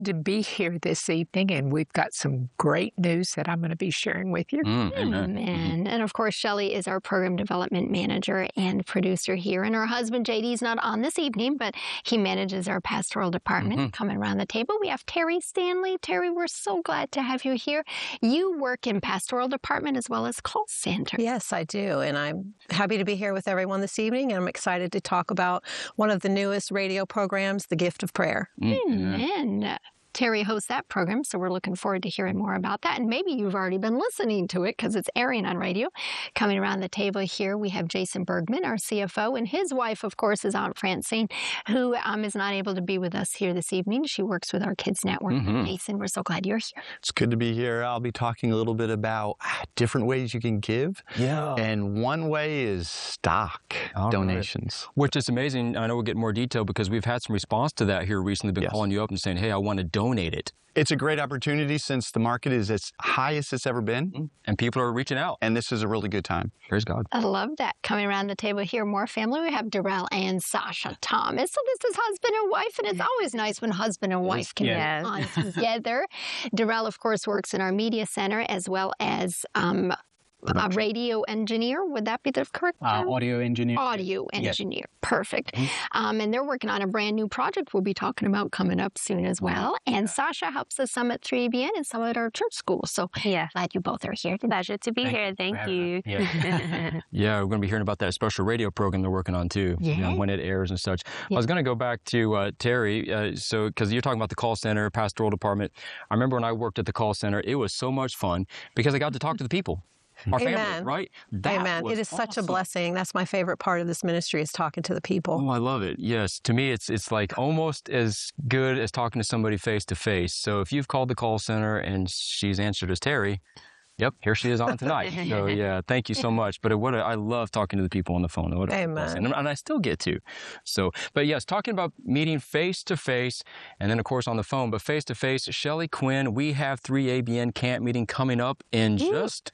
to be here this evening, and we've got some great news that I'm going to be sharing with you. Amen. And of course, Shelley is our program development manager and producer here, and her husband JD's not on this evening, but he manages our pastoral department. Coming around the table, we have Terry Stanley. Terry, we're so glad to have you here. You work in pastoral department as well as call center. Yes, I do, and I'm happy to be here with everyone this evening, and I'm excited to talk about one of the newest radio programs, The Gift of Prayer. Amen. Terry hosts that program, so we're looking forward to hearing more about that. And maybe you've already been listening to it because it's airing on radio. Coming around the table here, we have Jason Bergman, our CFO, and his wife, of course, is Aunt Francine, who is not able to be with us here this evening. She works with our Kids Network. Jason, we're so glad you're here. It's good to be here. I'll be talking a little bit about different ways you can give. Yeah. And one way is stock donations. Right. Which is amazing. I know we'll get more detail because we've had some response to that here recently. Been calling you up and saying, hey, I want to donate it. It's a great opportunity since the market is as high as it's ever been. And people are reaching out. And this is a really good time. Praise God. I love that. Coming around the table here, more family. We have Darrell and Sasha Thomas. So this is husband and wife, and it's always nice when husband and wife can be on together. Darrell, of course, works in our media center as well as a radio engineer. Would that be the correct term? Audio engineer. Audio engineer. Perfect. And they're working on a brand new project we'll be talking about coming up soon as well. And Sasha helps us some at 3ABN and some at our church school. So glad you both are here. Pleasure to be here. Thank you. Yeah, we're going to be hearing about that special radio program they're working on too, when it airs and such. I was going to go back to Terry, so because you're talking about the call center, pastoral department. I remember when I worked at the call center, it was so much fun because I got to talk to the people. Our family, right? Amen. It is such a blessing. That's my favorite part of this ministry is talking to the people. Oh, I love it. Yes. To me, it's like almost as good as talking to somebody face to face. So if you've called the call center and she's answered as Terry, yep, here she is on tonight. So yeah, thank you so much. But I love talking to the people on the phone. Amen. And I still get to. So, but yes, talking about meeting face to face, and then of course on the phone, but face to face. Shelley Quinn, we have 3ABN camp meeting coming up in just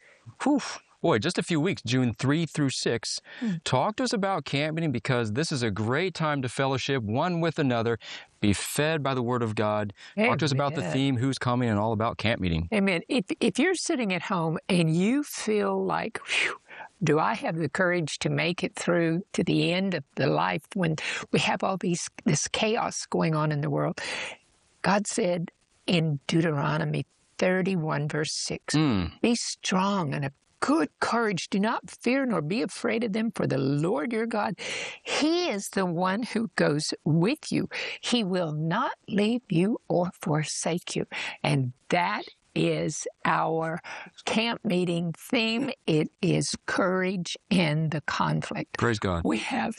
a few weeks, June 3 through 6. Talk to us about camp meeting because this is a great time to fellowship one with another, be fed by the Word of God. Amen. Talk to us about the theme, who's coming, and all about camp meeting. Amen. If you're sitting at home and you feel like, do I have the courage to make it through to the end of the life when we have all this chaos going on in the world? God said in Deuteronomy 31, verse 6, be strong and of good courage. Do not fear nor be afraid of them, for the Lord your God, He is the one who goes with you. He will not leave you or forsake you. And that is our camp meeting theme. It is courage in the conflict. Praise God. We have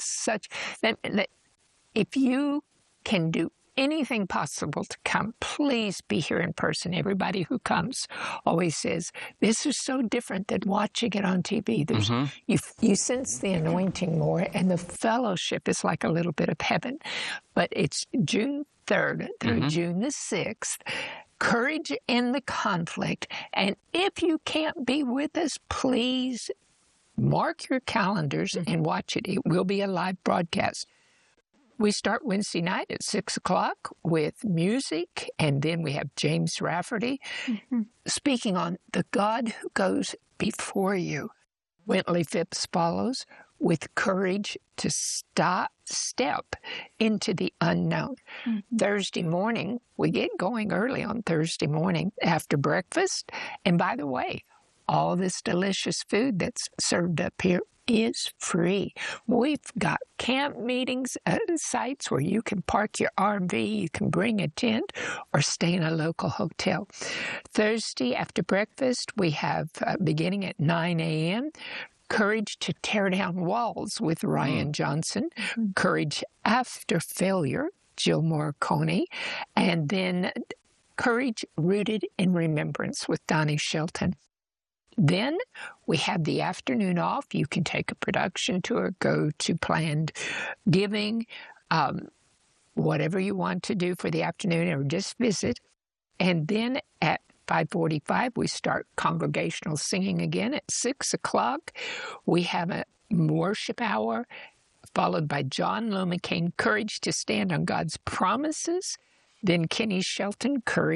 if you can do anything possible to come, please be here in person. Everybody who comes always says, this is so different than watching it on TV. You sense the anointing more, and the fellowship is like a little bit of heaven. But it's June 3rd through June the 6th. Courage in the conflict. And if you can't be with us, please mark your calendars and watch it. It will be a live broadcast. We start Wednesday night at 6 o'clock with music, and then we have James Rafferty speaking on the God who goes before you. Wintley Phipps follows with courage to step into the unknown. Thursday morning, we get going early on Thursday morning after breakfast. And by the way, all this delicious food that's served up here is free. We've got camp meetings at sites where you can park your RV, you can bring a tent, or stay in a local hotel. Thursday after breakfast, we have beginning at 9 a.m., Courage to Tear Down Walls with Ryan Johnson, Courage After Failure, Jill Morricone, and then Courage Rooted in Remembrance with Donnie Shelton. Then we have the afternoon off. You can take a production tour, go to planned giving, whatever you want to do for the afternoon, or just visit. And then at 5:45, we start congregational singing again. At 6 o'clock, we have a worship hour, followed by John Lomacane, Courage to Stand on God's Promises. then Kenny Shelton Curry.